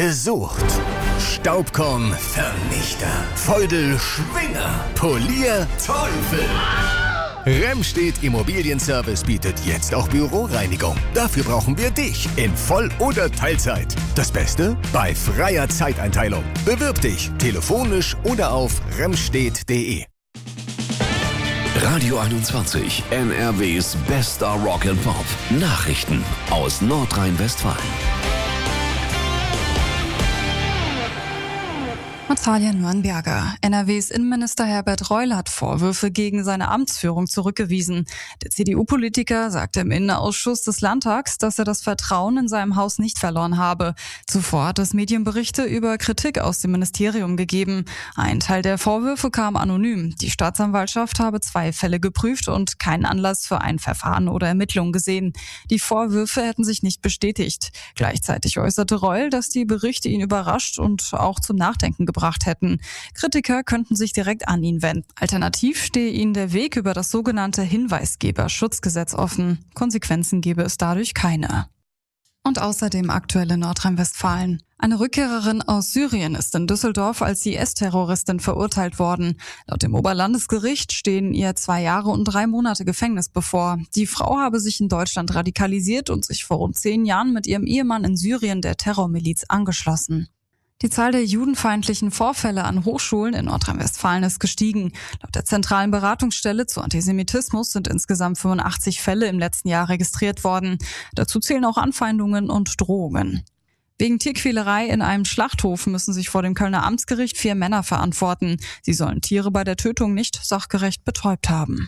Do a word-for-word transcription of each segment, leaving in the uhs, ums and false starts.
gesucht. Staubkorn Vernichter, Feudel Schwinger, Polier Teufel. Remstedt Immobilienservice bietet jetzt auch Büroreinigung. Dafür brauchen wir dich in Voll- oder Teilzeit. Das Beste? Bei freier Zeiteinteilung. Bewirb dich telefonisch oder auf remstedt punkt de. Radio einundzwanzig, N R Ws bester Rock and Pop. Nachrichten aus Nordrhein-Westfalen. Natalia Nürnberger. N R Ws Innenminister Herbert Reul hat Vorwürfe gegen seine Amtsführung zurückgewiesen. Der C D U-Politiker sagte im Innenausschuss des Landtags, dass er das Vertrauen in seinem Haus nicht verloren habe. Zuvor hat es Medienberichte über Kritik aus dem Ministerium gegeben. Ein Teil der Vorwürfe kam anonym. Die Staatsanwaltschaft habe zwei Fälle geprüft und keinen Anlass für ein Verfahren oder Ermittlungen gesehen. Die Vorwürfe hätten sich nicht bestätigt. Gleichzeitig äußerte Reul, dass die Berichte ihn überrascht und auch zum Nachdenken gebracht hätten. Kritiker könnten sich direkt an ihn wenden. Alternativ stehe ihnen der Weg über das sogenannte Hinweisgeberschutzgesetz offen. Konsequenzen gebe es dadurch keine. Und außerdem aktuell in Nordrhein-Westfalen. Eine Rückkehrerin aus Syrien ist in Düsseldorf als I S-Terroristin verurteilt worden. Laut dem Oberlandesgericht stehen ihr zwei Jahre und drei Monate Gefängnis bevor. Die Frau habe sich in Deutschland radikalisiert und sich vor rund zehn Jahren mit ihrem Ehemann in Syrien der Terrormiliz angeschlossen. Die Zahl der judenfeindlichen Vorfälle an Hochschulen in Nordrhein-Westfalen ist gestiegen. Laut der zentralen Beratungsstelle zu Antisemitismus sind insgesamt fünfundachtzig Fälle im letzten Jahr registriert worden. Dazu zählen auch Anfeindungen und Drohungen. Wegen Tierquälerei in einem Schlachthof müssen sich vor dem Kölner Amtsgericht vier Männer verantworten. Sie sollen Tiere bei der Tötung nicht sachgerecht betäubt haben.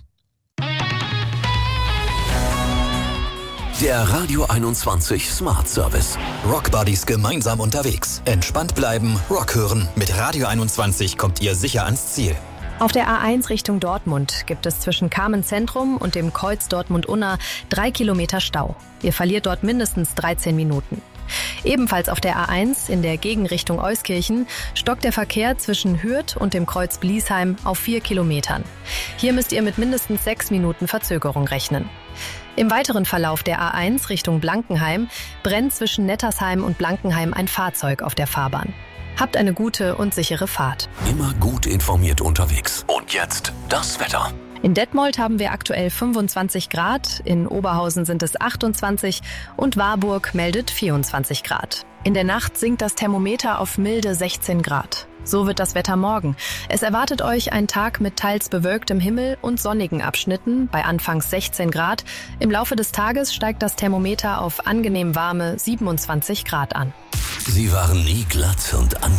Der Radio einundzwanzig Smart Service. Rockbuddies gemeinsam unterwegs. Entspannt bleiben, Rock hören. Mit Radio einundzwanzig kommt ihr sicher ans Ziel. Auf der A eins Richtung Dortmund gibt es zwischen Kamen Zentrum und dem Kreuz Dortmund-Unna drei Kilometer Stau. Ihr verliert dort mindestens dreizehn Minuten. Ebenfalls auf der A eins in der Gegenrichtung Euskirchen stockt der Verkehr zwischen Hürth und dem Kreuz Bliesheim auf vier Kilometern. Hier müsst ihr mit mindestens sechs Minuten Verzögerung rechnen. Im weiteren Verlauf der A eins Richtung Blankenheim brennt zwischen Nettersheim und Blankenheim ein Fahrzeug auf der Fahrbahn. Habt eine gute und sichere Fahrt. Immer gut informiert unterwegs. Und jetzt das Wetter. In Detmold haben wir aktuell fünfundzwanzig Grad, in Oberhausen sind es achtundzwanzig und Warburg meldet vierundzwanzig Grad. In der Nacht sinkt das Thermometer auf milde sechzehn Grad. So wird das Wetter morgen. Es erwartet euch ein Tag mit teils bewölktem Himmel und sonnigen Abschnitten bei anfangs sechzehn Grad. Im Laufe des Tages steigt das Thermometer auf angenehm warme siebenundzwanzig Grad an. Sie waren nie glatt und angenehm.